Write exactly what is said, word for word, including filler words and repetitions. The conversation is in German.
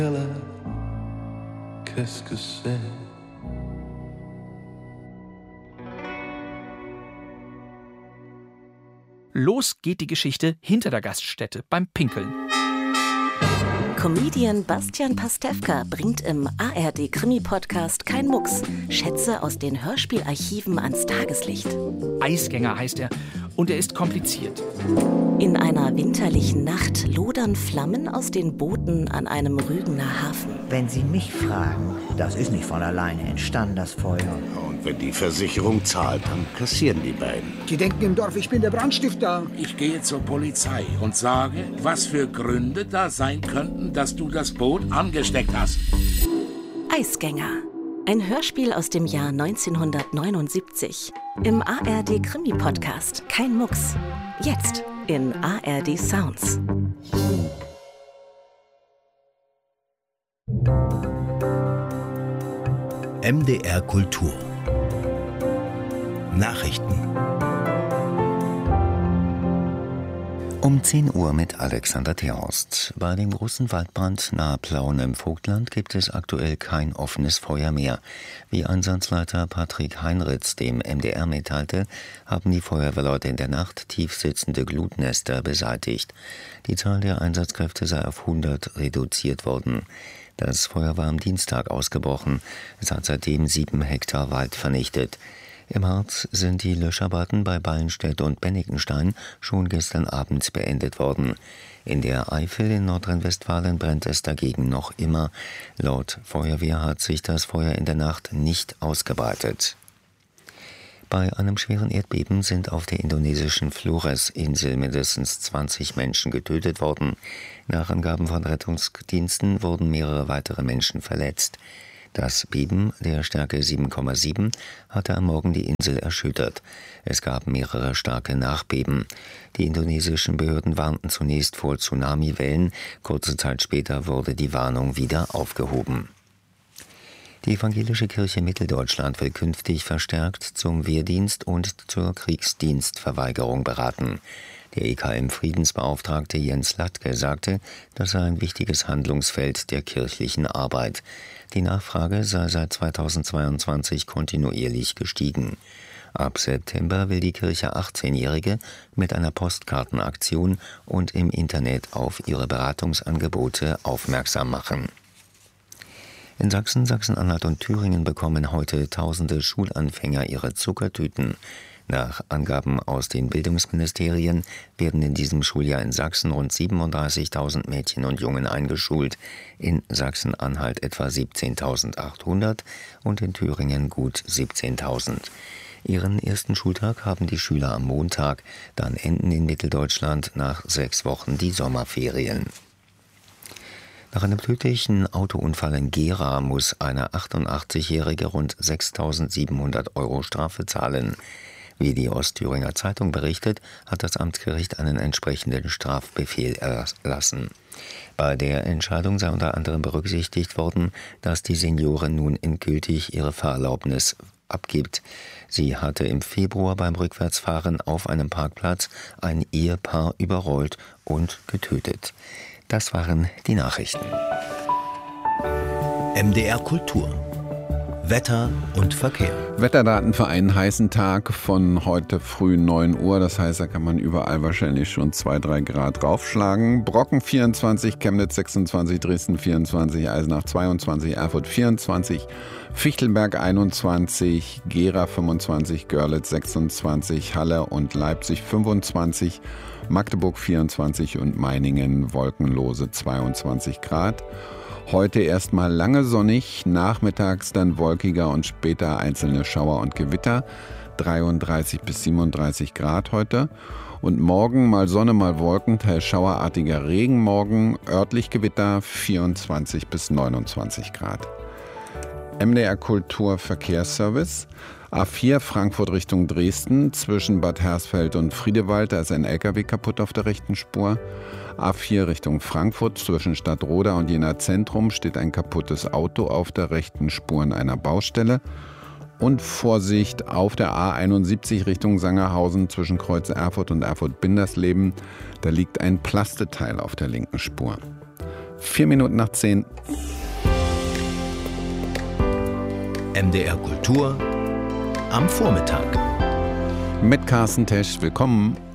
Qu'est-ce que c'est? Los geht die Geschichte hinter der Gaststätte beim Pinkeln. Comedian Bastian Pastewka bringt im A R D-Krimi-Podcast Kein Mucks Schätze aus den Hörspielarchiven ans Tageslicht. Eisgänger heißt er und er ist kompliziert. In einer winterlichen Nacht lodern Flammen aus den Booten an einem Rügener Hafen. Wenn Sie mich fragen, das ist nicht von alleine entstanden, das Feuer. Und wenn die Versicherung zahlt, dann kassieren die beiden. Die denken im Dorf, ich bin der Brandstifter. Ich gehe zur Polizei und sage, was für Gründe da sein könnten, dass du das Boot angesteckt hast. Eisgänger. Ein Hörspiel aus dem Jahr neunzehnhundertneunundsiebzig. Im A R D-Krimi-Podcast Kein Mucks. Jetzt in A R D Sounds. M D R Kultur. Nachrichten. Um zehn Uhr mit Alexander Terhorst. Bei dem großen Waldbrand nahe Plauen im Vogtland gibt es aktuell kein offenes Feuer mehr. Wie Einsatzleiter Patrick Heinritz dem M D R mitteilte, haben die Feuerwehrleute in der Nacht tiefsitzende Glutnester beseitigt. Die Zahl der Einsatzkräfte sei auf hundert reduziert worden. Das Feuer war am Dienstag ausgebrochen. Es hat seitdem sieben Hektar Wald vernichtet. Im Harz sind die Löscharbeiten bei Ballenstedt und Bennigenstein schon gestern Abend beendet worden. In der Eifel in Nordrhein-Westfalen brennt es dagegen noch immer. Laut Feuerwehr hat sich das Feuer in der Nacht nicht ausgebreitet. Bei einem schweren Erdbeben sind auf der indonesischen Flores-Insel mindestens zwanzig Menschen getötet worden. Nach Angaben von Rettungsdiensten wurden mehrere weitere Menschen verletzt. Das Beben der Stärke sieben Komma sieben hatte am Morgen die Insel erschüttert. Es gab mehrere starke Nachbeben. Die indonesischen Behörden warnten zunächst vor Tsunamiwellen. Kurze Zeit später wurde die Warnung wieder aufgehoben. Die Evangelische Kirche Mitteldeutschland will künftig verstärkt zum Wehrdienst und zur Kriegsdienstverweigerung beraten. Der E K M-Friedensbeauftragte Jens Latke sagte, das sei ein wichtiges Handlungsfeld der kirchlichen Arbeit. Die Nachfrage sei seit zweitausendzweiundzwanzig kontinuierlich gestiegen. Ab September will die Kirche achtzehnjährige mit einer Postkartenaktion und im Internet auf ihre Beratungsangebote aufmerksam machen. In Sachsen, Sachsen-Anhalt und Thüringen bekommen heute tausende Schulanfänger ihre Zuckertüten. Nach Angaben aus den Bildungsministerien werden in diesem Schuljahr in Sachsen rund siebenunddreißigtausend Mädchen und Jungen eingeschult, in Sachsen-Anhalt etwa siebzehntausendachthundert und in Thüringen gut siebzehntausend. Ihren ersten Schultag haben die Schüler am Montag, dann enden in Mitteldeutschland nach sechs Wochen die Sommerferien. Nach einem tödlichen Autounfall in Gera muss eine achtundachtzigjährige rund sechstausendsiebenhundert Euro Strafe zahlen. Wie die Ostthüringer Zeitung berichtet, hat das Amtsgericht einen entsprechenden Strafbefehl erlassen. Bei der Entscheidung sei unter anderem berücksichtigt worden, dass die Seniorin nun endgültig ihre Fahrerlaubnis abgibt. Sie hatte im Februar beim Rückwärtsfahren auf einem Parkplatz ein Ehepaar überrollt und getötet. Das waren die Nachrichten. M D R Kultur. Wetter und Verkehr. Wetterdaten für einen heißen Tag von heute früh neun Uhr. Das heißt, da kann man überall wahrscheinlich schon zwei, drei Grad draufschlagen. Brocken vierundzwanzig, Chemnitz sechsundzwanzig, Dresden vierundzwanzig, Eisenach zweiundzwanzig, Erfurt vierundzwanzig, Fichtelberg einundzwanzig, Gera fünfundzwanzig, Görlitz sechsundzwanzig, Halle und Leipzig fünfundzwanzig, Magdeburg vierundzwanzig und Meiningen wolkenlose zweiundzwanzig Grad. Heute erstmal lange sonnig, nachmittags dann wolkiger und später einzelne Schauer und Gewitter, dreiunddreißig bis siebenunddreißig Grad heute. Und morgen mal Sonne, mal Wolken, teils schauerartiger Regen morgen, örtlich Gewitter, vierundzwanzig bis neunundzwanzig Grad. M D R Kultur Verkehrsservice. A vier Frankfurt Richtung Dresden, zwischen Bad Hersfeld und Friedewald, da ist ein L K W kaputt auf der rechten Spur. A vier Richtung Frankfurt, zwischen Stadtroda und Jena Zentrum steht ein kaputtes Auto auf der rechten Spur in einer Baustelle. Und Vorsicht auf der A einundsiebzig Richtung Sangerhausen, zwischen Kreuz Erfurt und Erfurt-Bindersleben, da liegt ein Plasteteil auf der linken Spur. Vier Minuten nach zehn. M D R Kultur am Vormittag. Mit Carsten Tesch, willkommen.